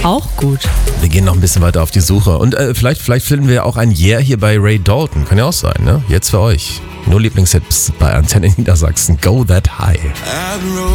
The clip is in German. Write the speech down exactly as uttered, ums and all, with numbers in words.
Auch gut. Wir gehen noch ein bisschen weiter auf die Suche. Und äh, vielleicht, vielleicht finden wir auch ein Yeah hier bei Ray Dalton. Kann ja auch sein, ne? Jetzt für euch. Nur Lieblingshits bei Antenne Niedersachsen. Go That High.